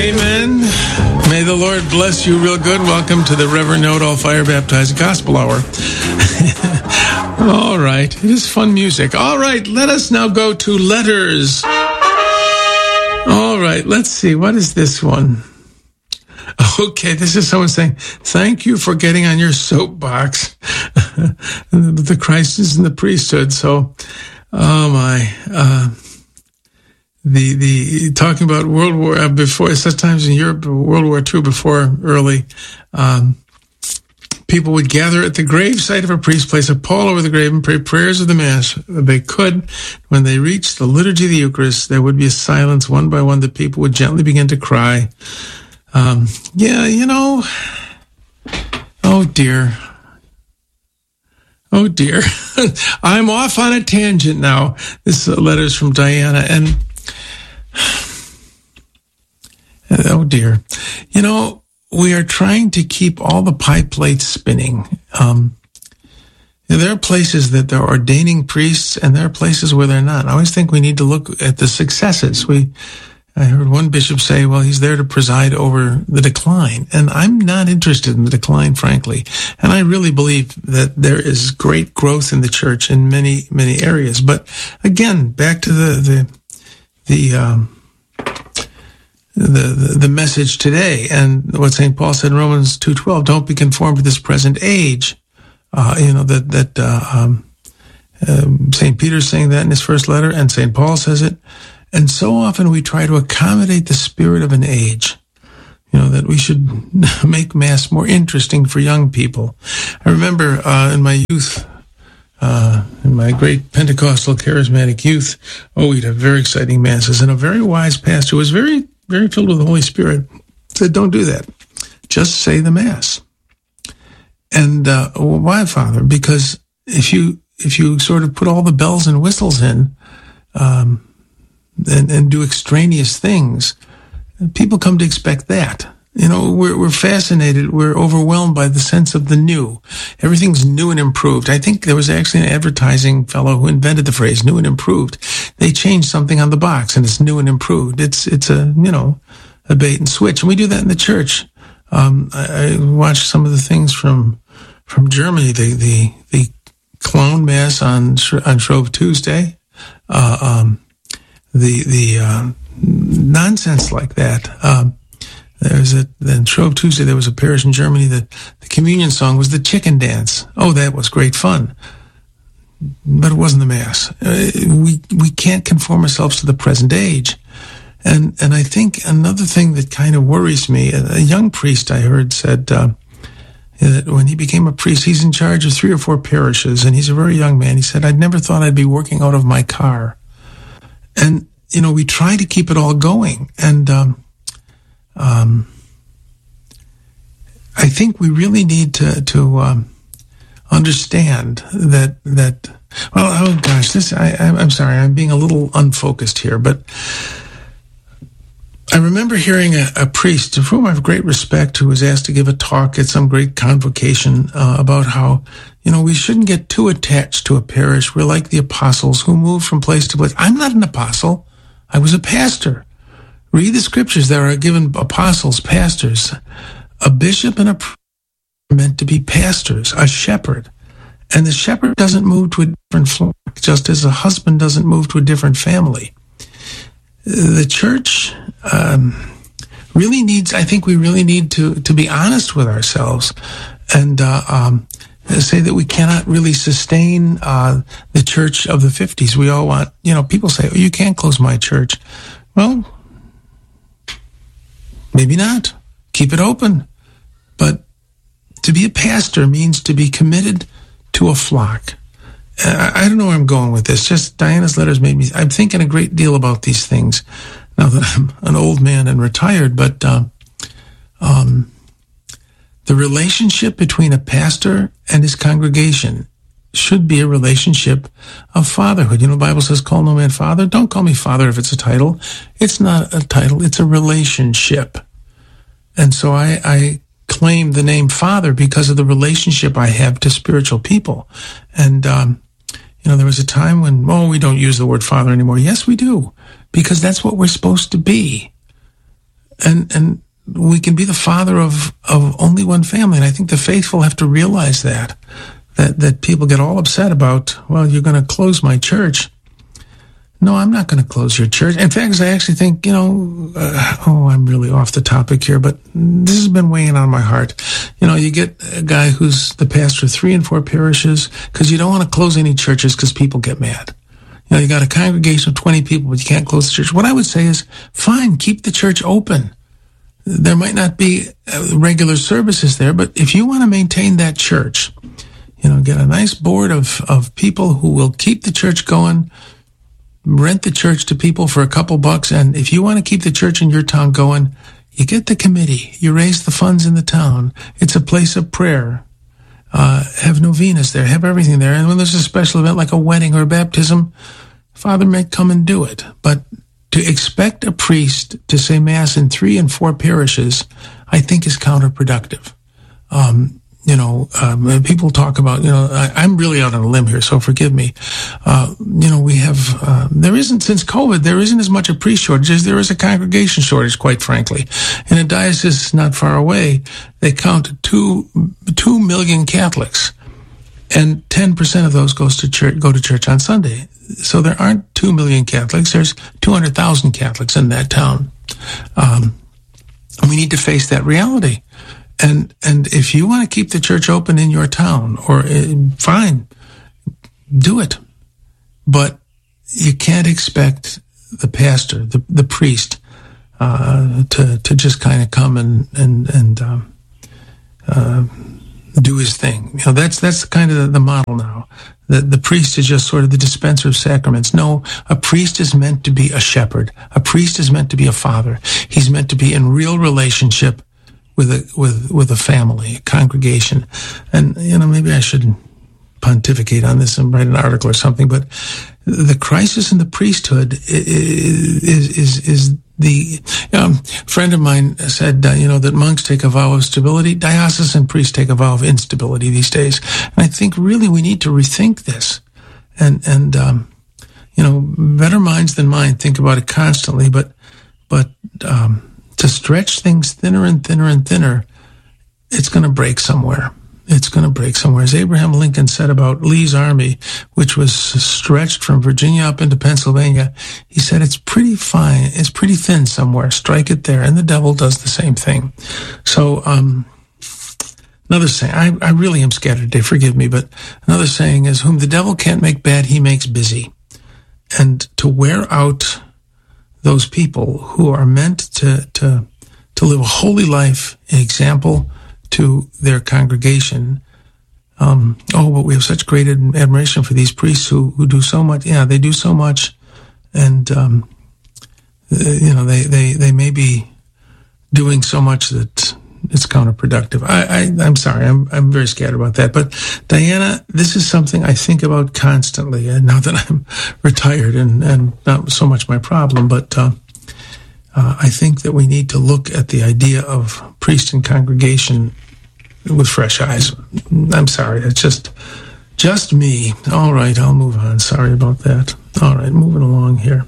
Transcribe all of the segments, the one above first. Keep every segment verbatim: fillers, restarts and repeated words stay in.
Amen. May the Lord bless you real good. Welcome to the Reverend Nodal Fire Baptized Gospel Hour. All right. It is fun music. All right. Let us now go to letters. All right. Let's see. What is this one? Okay. This is someone saying, thank you for getting on your soapbox. The Christ is in the priesthood. So, oh my, uh, The the talking about World War uh, before such times in Europe, World War Two before early, um, people would gather at the grave site of a priest, place a pall over the grave, and pray prayers of the Mass. They could. When they reached the liturgy of the Eucharist, there would be a silence. One by one, the people would gently begin to cry. Um, yeah, you know. Oh dear. Oh dear. I'm off on a tangent now. This uh, letter is from Diana, and. Oh dear. You know, we are trying to keep all the pie plates spinning. Um, there are places that they're ordaining priests, and there are places where they're not. I always think we need to look at the successes. We, I heard one bishop say, well, he's there to preside over the decline. And I'm not interested in the decline, frankly. And I really believe that there is great growth in the church in many, many areas. But again, back to the, the, the, um, The, the the message today, and what Saint Paul said in Romans two twelve, don't be conformed to this present age. Uh, you know, that, that uh, um, um, Saint Peter's saying that in his first letter, and Saint Paul says it. And so often we try to accommodate the spirit of an age. You know, that we should make Mass more interesting for young people. I remember uh, in my youth, uh, in my great Pentecostal charismatic youth, oh, we'd have very exciting Masses, and a very wise pastor was very very filled with the Holy Spirit, said, don't do that. Just say the Mass. And uh, well, why, Father? Because if you if you sort of put all the bells and whistles in um, and, and do extraneous things, people come to expect that. You know, we're we're fascinated, we're overwhelmed by the sense of the new. Everything's new and improved. I think there was actually an advertising fellow who invented the phrase new and improved. They changed something on the box and it's new and improved. It's it's a, you know, a bait and switch. And we do that in the church. Um, I, I watched some of the things from from Germany, the the, the clone Mass on on Shrove Tuesday, uh, um, the the uh, nonsense like that. Um, There's a, then Shrove Tuesday, there was a parish in Germany that the communion song was the chicken dance. Oh, that was great fun. But it wasn't the Mass. Uh, we, we can't conform ourselves to the present age. And, and I think another thing that kind of worries me, a, a young priest I heard said, uh, that when he became a priest, he's in charge of three or four parishes, and he's a very young man. He said, I'd never thought I'd be working out of my car. And, you know, we try to keep it all going. And, um, Um, I think we really need to to um, understand that that. Well, oh gosh, this I, I'm sorry, I'm being a little unfocused here, but I remember hearing a, a priest, of whom I have great respect, who was asked to give a talk at some great convocation uh, about how, you know, we shouldn't get too attached to a parish. We're like the apostles who move from place to place. I'm not an apostle. I was a pastor. Read the scriptures. There are given apostles, pastors. A bishop and a priest are meant to be pastors, a shepherd. And the shepherd doesn't move to a different flock, just as a husband doesn't move to a different family. The church um, really needs, I think we really need to, to be honest with ourselves and uh, um, say that we cannot really sustain uh, the church of the fifties. We all want, you know, people say, oh, you can't close my church. Well, maybe not. Keep it open. But to be a pastor means to be committed to a flock. I, I don't know where I'm going with this. Just Diana's letters made me, I'm thinking a great deal about these things now that I'm an old man and retired. But uh, um, the relationship between a pastor and his congregation should be a relationship of fatherhood. You know, the Bible says, call no man father. Don't call me father if it's a title. It's not a title. It's a relationship. And so I, I claim the name Father because of the relationship I have to spiritual people. And, um, you know, there was a time when, oh, we don't use the word Father anymore. Yes, we do, because that's what we're supposed to be. and and we can be the father of, of only one family. And I think the faithful have to realize that, that, that people get all upset about, well, you're going to close my church. No, I'm not going to close your church. In fact, I actually think, you know, uh, oh, I'm really off the topic here, but this has been weighing on my heart. You know, you get a guy who's the pastor of three and four parishes because you don't want to close any churches because people get mad. You know, you got a congregation of twenty people, but you can't close the church. What I would say is, fine, keep the church open. There might not be regular services there, but if you want to maintain that church, you know, get a nice board of, of people who will keep the church going, rent the church to people for a couple bucks, and if you want to keep the church in your town going, you get the committee, you raise the funds in the town. It's a place of prayer. Uh, have novenas there, have everything there. And when there's a special event like a wedding or a baptism, Father may come and do it. But to expect a priest to say Mass in three and four parishes, I think is counterproductive. Um, you know, um, people talk about, you know, I, I'm really out on a limb here, so forgive me. Uh, you know, we have, uh, there isn't, since COVID, there isn't as much a priest shortage as there is a congregation shortage, quite frankly. In a diocese not far away, they count two, two million Catholics, and ten percent of those goes to church, go to church on Sunday. So there aren't two million Catholics. There's two hundred thousand Catholics in that town. Um, we need to face that reality. And and if you want to keep the church open in your town, or uh, fine, do it. But you can't expect the pastor, the the priest, uh, to to just kind of come and and and um, uh, do his thing. You know, that's that's kind of the, the model now. The, the priest is just sort of the dispenser of sacraments. No, a priest is meant to be a shepherd. A priest is meant to be a father. He's meant to be in real relationship with a with with a family, a congregation. And, you know, maybe I should pontificate on this and write an article or something, but the crisis in the priesthood is is is the um, friend of mine said, uh, you know, that monks take a vow of stability, diocesan priests take a vow of instability these days. And I think really we need to rethink this. And, and um, you know, better minds than mine think about it constantly, but, but um, to stretch things thinner and thinner and thinner, it's going to break somewhere. It's going to break somewhere. As Abraham Lincoln said about Lee's army, which was stretched from Virginia up into Pennsylvania, he said, it's pretty fine. It's pretty thin somewhere. Strike it there. And the devil does the same thing. So, um, another saying, I, I really am scattered today, forgive me, but another saying is, whom the devil can't make bad, he makes busy. And to wear out those people who are meant to, to, to live a holy life, an example to their congregation. Um, oh, but we have such great ad- admiration for these priests who, who do so much. Yeah, they do so much. And, um, uh, you know, they, they, they may be doing so much that it's counterproductive. I, I, I'm sorry. I'm, I'm very scared about that. But Diana, this is something I think about constantly. And now that I'm retired and, and not so much my problem, but, uh, Uh, I think that we need to look at the idea of priest and congregation with fresh eyes. I'm sorry, it's just just me. All right, I'll move on. Sorry about that. All right, moving along here.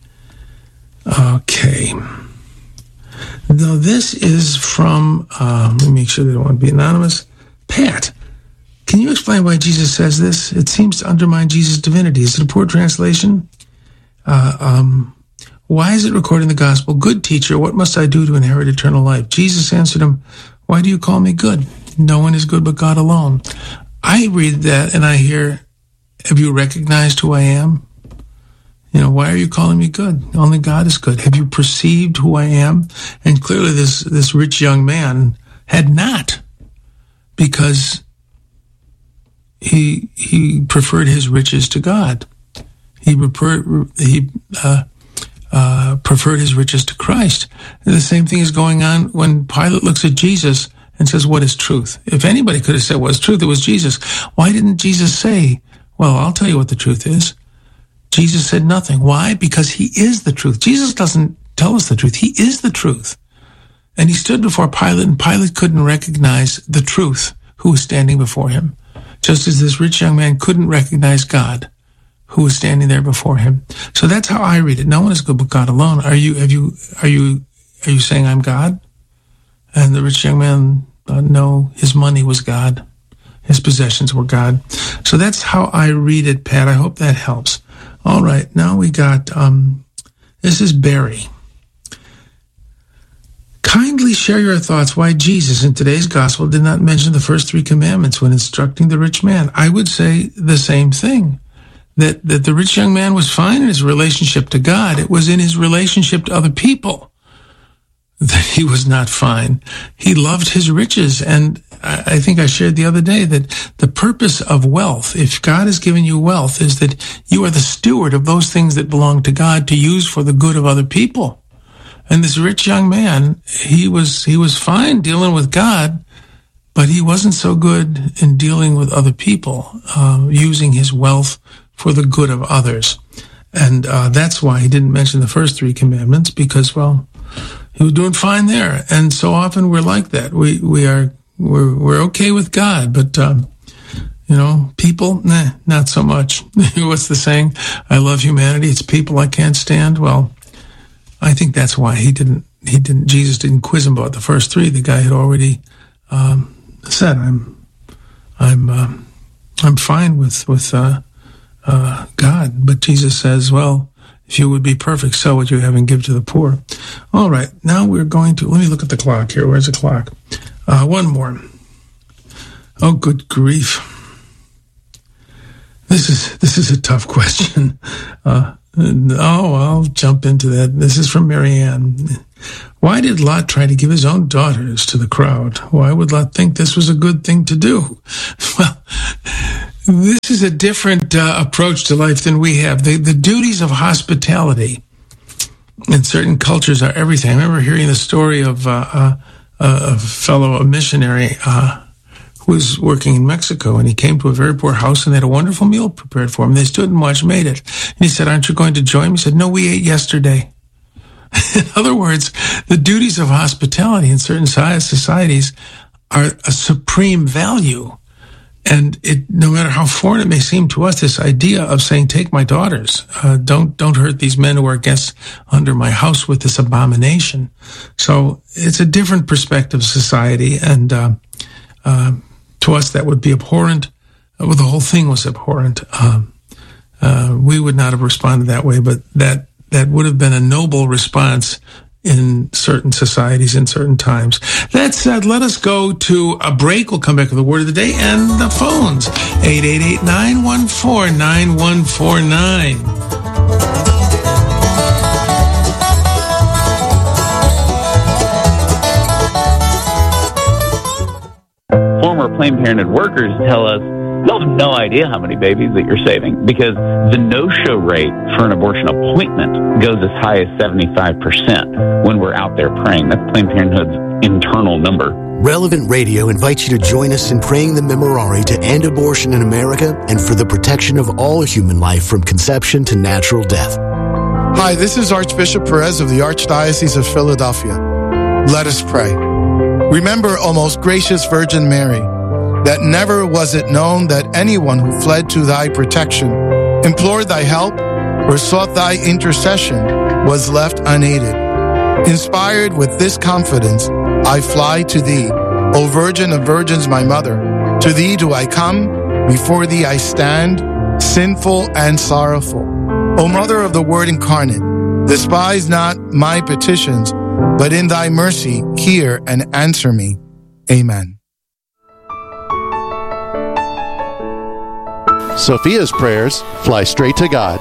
Okay. Now, this is from, uh, let me make sure they don't want to be anonymous. Pat, can you explain why Jesus says this? It seems to undermine Jesus' divinity. Is it a poor translation? Uh, um... Why is it recorded in the gospel, good teacher, what must I do to inherit eternal life? Jesus answered him, why do you call me good? No one is good but God alone. I read that and I hear, have you recognized who I am? You know, why are you calling me good? Only God is good. Have you perceived who I am? And clearly this, this rich young man had not, because he, he preferred his riches to God. He preferred, he, uh, Uh, preferred his riches to Christ. And the same thing is going on when Pilate looks at Jesus and says, what is truth? If anybody could have said what is truth, it was Jesus. Why didn't Jesus say, well, I'll tell you what the truth is? Jesus said nothing. Why? Because he is the truth. Jesus doesn't tell us the truth. He is the truth. And he stood before Pilate, and Pilate couldn't recognize the truth who was standing before him. Just as this rich young man couldn't recognize God who was standing there before him. So that's how I read it. No one is good but God alone. Are you, have you, are you, are you saying I'm God? And the rich young man thought, no, his money was God. His possessions were God. So that's how I read it, Pat. I hope that helps. All right, now we got, um, this is Barry. Kindly share your thoughts why Jesus in today's gospel did not mention the first three commandments when instructing the rich man. I would say the same thing, that, that the rich young man was fine in his relationship to God. It was in his relationship to other people that he was not fine. He loved his riches. And I think I shared the other day that the purpose of wealth, if God has given you wealth, is that you are the steward of those things that belong to God to use for the good of other people. And this rich young man, he was, he was fine dealing with God, but he wasn't so good in dealing with other people, uh, using his wealth for the good of others. And, uh, that's why he didn't mention the first three commandments, because, well, he was doing fine there. And so often we're like that. We, we are, we're, we're okay with God, but, um, you know, people, nah, not so much. What's the saying? I love humanity. It's people I can't stand. Well, I think that's why he didn't, he didn't, Jesus didn't quiz him about the first three. The guy had already, um, said, I'm, I'm, um, I'm fine with, with, uh, uh, God. But Jesus says, well, if you would be perfect, sell what you have and give to the poor. All right. Now we're going to, let me look at the clock here. Where's the clock? Uh, one more. Oh, good grief. This is, this is a tough question. Uh, oh, I'll jump into that. This is from Marianne. Why did Lot try to give his own daughters to the crowd? Why would Lot think this was a good thing to do? Well, this is a different uh, approach to life than we have. The, the duties of hospitality in certain cultures are everything. I remember hearing the story of uh, uh, a fellow, a missionary, uh, who was working in Mexico, and he came to a very poor house, and they had a wonderful meal prepared for him. They stood and watched, made it. And he said, aren't you going to join me? He said, no, we ate yesterday. In other words, the duties of hospitality in certain societies are a supreme value. And it, no matter how foreign it may seem to us, this idea of saying, take my daughters, uh, don't, don't hurt these men who are guests under my house with this abomination. So it's a different perspective of society. And, uh, uh, to us, that would be abhorrent. Well, the whole thing was abhorrent. Um, uh, we would not have responded that way, but that, that would have been a noble response in certain societies, in certain times. That said, let us go to a break. We'll come back with the word of the day and the phones. eight eight eight, nine one four, nine one four nine. Former Planned Parenthood workers tell us they'll have no idea how many babies that you're saving because the no-show rate for an abortion appointment goes as high as seventy-five percent when we're out there praying. That's Planned Parenthood's internal number. Relevant Radio invites you to join us in praying the Memorare to end abortion in America and for the protection of all human life from conception to natural death. Hi, this is Archbishop Perez of the Archdiocese of Philadelphia. Let us pray. Remember, O most gracious Virgin Mary, that never was it known that anyone who fled to thy protection, implored thy help, or sought thy intercession was left unaided. Inspired with this confidence, I fly to thee, O Virgin of Virgins, my mother. To thee do I come, before thee I stand, sinful and sorrowful. O Mother of the Word incarnate, despise not my petitions, but in thy mercy hear and answer me. Amen. Sophia's prayers fly straight to God.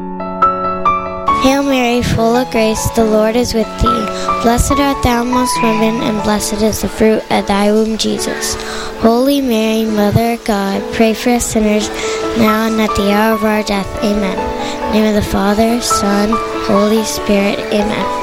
Hail Mary, full of grace, the Lord is with thee. Blessed art thou amongst women, and blessed is the fruit of thy womb, Jesus. Holy Mary, Mother of God, pray for us sinners, now and at the hour of our death. Amen. In the name of the Father, Son, Holy Spirit. Amen.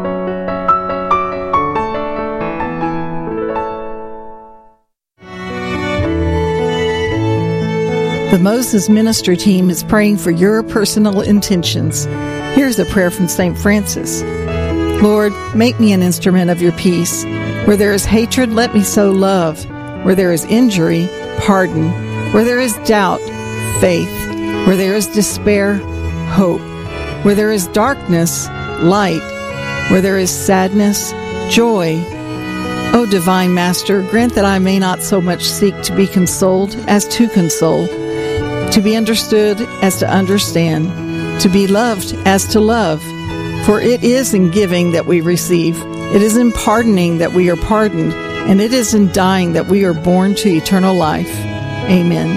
The Moses Ministry Team is praying for your personal intentions. Here's a prayer from Saint Francis. Lord, make me an instrument of your peace. Where there is hatred, let me sow love. Where there is injury, pardon. Where there is doubt, faith. Where there is despair, hope. Where there is darkness, light. Where there is sadness, joy. O divine Master, grant that I may not so much seek to be consoled as to console, to be understood as to understand, to be loved as to love. For it is in giving that we receive, it is in pardoning that we are pardoned, and it is in dying that we are born to eternal life. Amen.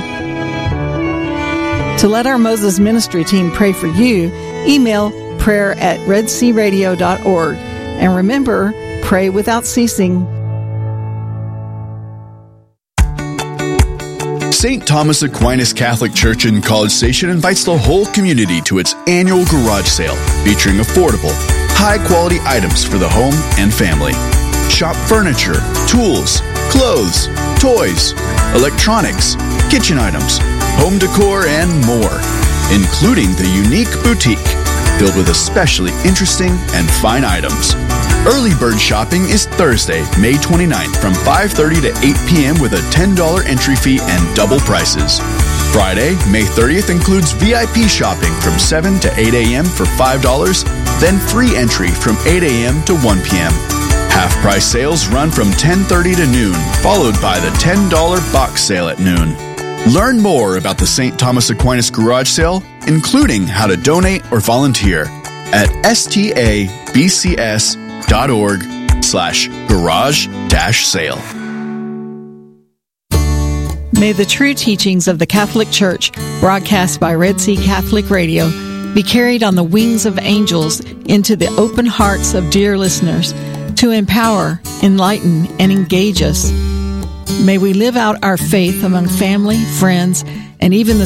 To let our Moses Ministry team pray for you, email prayer at red sea radio dot org. And remember, pray without ceasing. Saint Thomas Aquinas Catholic Church in College Station invites the whole community to its annual garage sale, featuring affordable, high-quality items for the home and family. Shop furniture, tools, clothes, toys, electronics, kitchen items, home decor, and more, including the unique boutique, filled with especially interesting and fine items. Early bird shopping is Thursday, May twenty-ninth from five thirty to eight p.m. with a ten dollars entry fee and double prices. Friday, May thirtieth includes V I P shopping from seven to eight a.m. for five dollars, then free entry from eight a.m. to one p.m. Half-price sales run from ten thirty to noon, followed by the ten dollars box sale at noon. Learn more about the Saint Thomas Aquinas Garage Sale, including how to donate or volunteer, at stabcs dot org slash garage dash sale. May the true teachings of the Catholic Church, broadcast by Red Sea Catholic Radio, be carried on the wings of angels into the open hearts of dear listeners to empower, enlighten, and engage us. May we live out our faith among family, friends, and even the